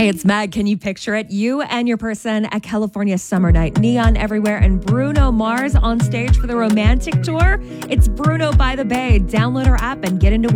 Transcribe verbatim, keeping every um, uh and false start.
Hey, it's Meg. Can you picture it? You and your person at California Summer Night, neon everywhere, and Bruno Mars on stage for the romantic tour. It's Bruno by the Bay. Download our app and get into